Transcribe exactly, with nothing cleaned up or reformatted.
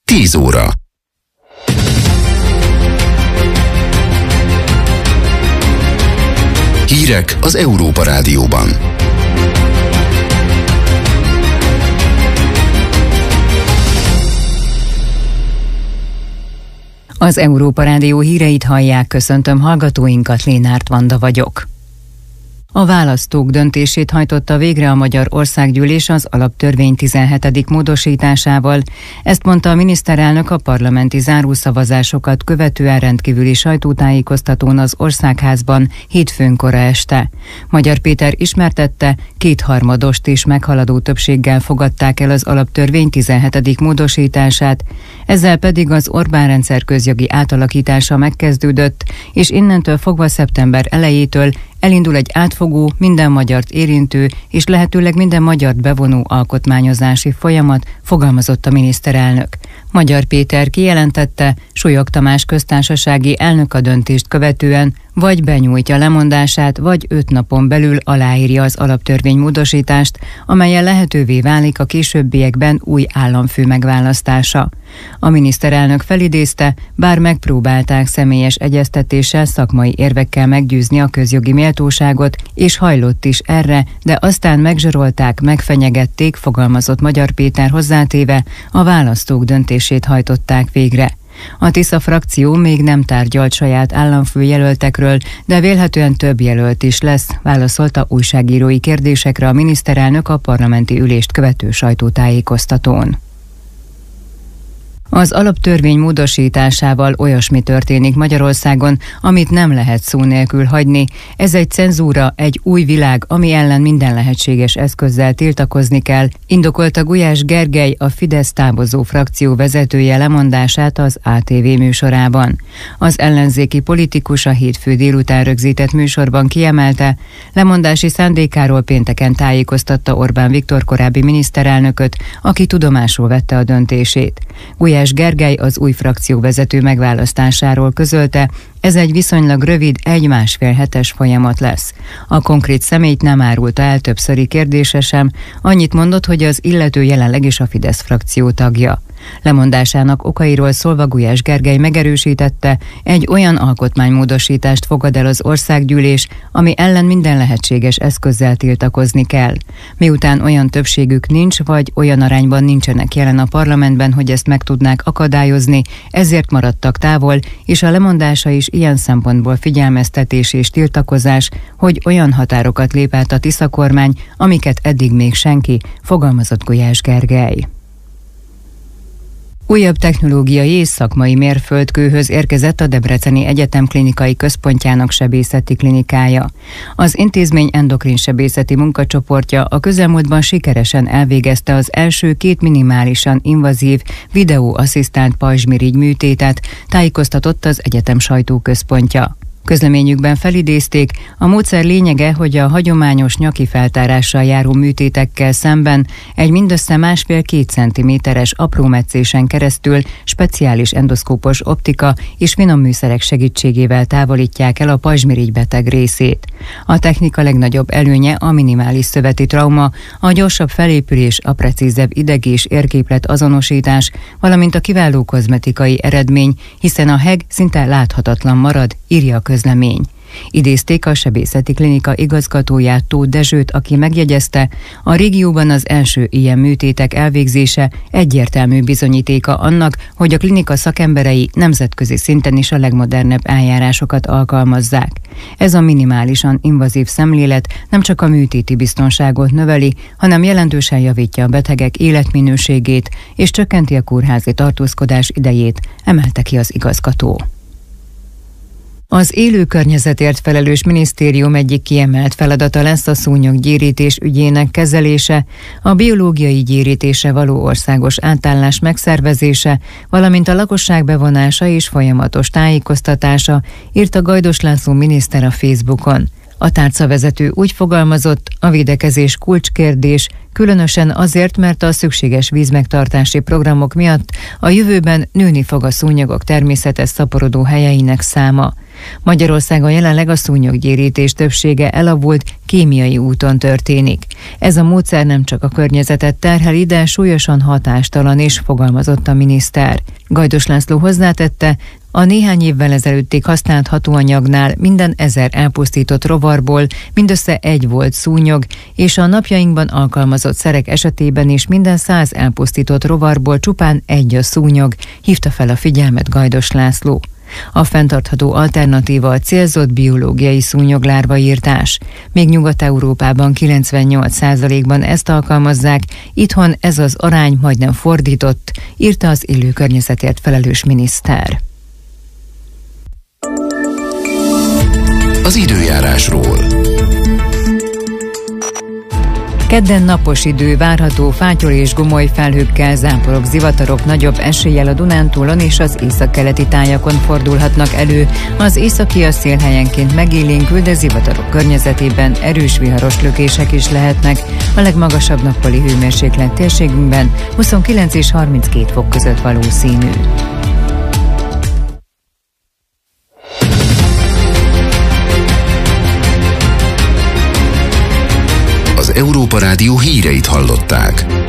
tíz óra. Hírek az Európa Rádióban. Az Európa Rádió híreit hallják, köszöntöm hallgatóinkat, Lénárt Vanda vagyok. A választók döntését hajtotta végre a Magyar Országgyűlés az alaptörvény tizenhetedik módosításával. Ezt mondta a miniszterelnök a parlamenti zárószavazásokat követően rendkívüli sajtótájékoztatón az Országházban hétfőn kora este. Magyar Péter ismertette, kétharmadost is meghaladó többséggel fogadták el az alaptörvény tizenhetedik módosítását, ezzel pedig az Orbán-rendszer közjogi átalakítása megkezdődött, és innentől fogva szeptember elejétől elindul egy átfogó, minden magyart érintő és lehetőleg minden magyart bevonó alkotmányozási folyamat, fogalmazott a miniszterelnök. Magyar Péter kijelentette, Súlyog Tamás köztársasági elnök a döntést követően vagy benyújtja lemondását, vagy öt napon belül aláírja az alaptörvény módosítást, amellyel lehetővé válik a későbbiekben új államfő megválasztása. A miniszterelnök felidézte, bár megpróbálták személyes egyeztetéssel, szakmai érvekkel meggyőzni a közjogi méltóságot, és hajlott is erre, de aztán megzsarolták, megfenyegették, fogalmazott Magyar Péter hozzátéve, a választók döntését hajtották végre. A Tisza frakció még nem tárgyalt saját államfőjelöltekről, de vélhetően több jelölt is lesz, válaszolta újságírói kérdésekre a miniszterelnök a parlamenti ülést követő sajtótájékoztatón. Az alaptörvény módosításával olyasmi történik Magyarországon, amit nem lehet szó nélkül hagyni. Ez egy cenzúra, egy új világ, ami ellen minden lehetséges eszközzel tiltakozni kell, indokolta Gulyás Gergely, a Fidesz távozó frakció vezetője lemondását az á té vé műsorában. Az ellenzéki politikus a hétfő délután rögzített műsorban kiemelte, lemondási szándékáról pénteken tájékoztatta Orbán Viktor korábbi miniszterelnököt, aki tudomásul vette a döntését. Gulyás Gergely az új frakcióvezető megválasztásáról közölte, ez egy viszonylag rövid, egy-másfél hetes folyamat lesz. A konkrét személyt nem árulta el többszöri kérdése sem, annyit mondott, hogy az illető jelenleg is a Fidesz frakció tagja. Lemondásának okairól szólva Gulyás Gergely megerősítette, egy olyan alkotmánymódosítást fogad el az országgyűlés, ami ellen minden lehetséges eszközzel tiltakozni kell. Miután olyan többségük nincs, vagy olyan arányban nincsenek jelen a parlamentben, hogy ezt meg tudnák akadályozni, ezért maradtak távol, és a lemondása is ilyen szempontból figyelmeztetés és tiltakozás, hogy olyan határokat lép át a Tisza kormány, amiket eddig még senki, fogalmazott Gulyás Gergely. Újabb technológiai és szakmai mérföldkőhöz érkezett a Debreceni Egyetem klinikai központjának sebészeti klinikája. Az intézmény endokrinsebészeti munkacsoportja a közelmúltban sikeresen elvégezte az első két minimálisan invazív videóasszisztált pajzsmirigy műtétet, tájékoztatott az egyetem sajtóközpontja. Közleményükben felidézték, a módszer lényege, hogy a hagyományos nyaki feltárással járó műtétekkel szemben egy mindössze másfél-két centiméteres apró metszésen keresztül speciális endoszkópos optika és finom műszerek segítségével távolítják el a pajzsmirigy beteg részét. A technika legnagyobb előnye a minimális szöveti trauma, a gyorsabb felépülés, a precízebb ideg- és érképlet azonosítás, valamint a kiváló kozmetikai eredmény, hiszen a heg szinte láthatatlan marad, írja a közlemény. Idézték a sebészeti klinika igazgatóját, Tóth Dezsőt, aki megjegyezte, a régióban az első ilyen műtétek elvégzése egyértelmű bizonyítéka annak, hogy a klinika szakemberei nemzetközi szinten is a legmodernebb eljárásokat alkalmazzák. Ez a minimálisan invazív szemlélet nem csak a műtéti biztonságot növeli, hanem jelentősen javítja a betegek életminőségét és csökkenti a kórházi tartózkodás idejét, emelte ki az igazgató. Az élő környezetért felelős minisztérium egyik kiemelt feladata lesz a szúnyoggyérítés ügyének kezelése, a biológiai gyérítésre való országos átállás megszervezése, valamint a lakosság bevonása és folyamatos tájékoztatása, írta Gajdos László miniszter a Facebookon. A tárcavezető úgy fogalmazott, a védekezés kulcskérdés, különösen azért, mert a szükséges vízmegtartási programok miatt a jövőben nőni fog a szúnyogok természetes szaporodó helyeinek száma. Magyarországon jelenleg a szúnyoggyérítés többsége elavult, kémiai úton történik. Ez a módszer nem csak a környezetet terheli, de súlyosan hatástalan is, fogalmazott a miniszter. Gajdos László hozzátette, a néhány évvel ezelőttig használt hatóanyagnál minden ezer elpusztított rovarból mindössze egy volt szúnyog, és a napjainkban alkalmazott szerek esetében is minden száz elpusztított rovarból csupán egy a szúnyog, hívta fel a figyelmet Gajdos László. A fenntartható alternatíva a célzott biológiai szúnyoglárvaírtás. Még Nyugat-Európában kilencvennyolc százalékban ezt alkalmazzák, itthon ez az arány majdnem fordított, írta az élő környezetért felelős miniszter. Az időjárásról. Kedden napos idő várható, fátyol és gomoly felhőkkel, záporok, zivatarok nagyobb eséllyel a Dunántúlon és az északkeleti tájakon fordulhatnak elő. Az északi a szél helyenként megélénkül, de zivatarok környezetében erős viharos lökések is lehetnek. A legmagasabb nappali hőmérséklet térségünkben huszonkilenc és harminckét fok között valószínű. Az Európa Rádió híreit hallották.